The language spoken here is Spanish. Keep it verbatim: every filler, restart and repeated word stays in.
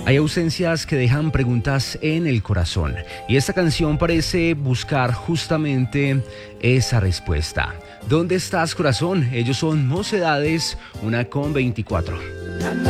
Hay ausencias que dejan preguntas en el corazón y esta canción parece buscar justamente esa respuesta. ¿Dónde estás, corazón? Ellos son Mocedades, una con veinticuatro.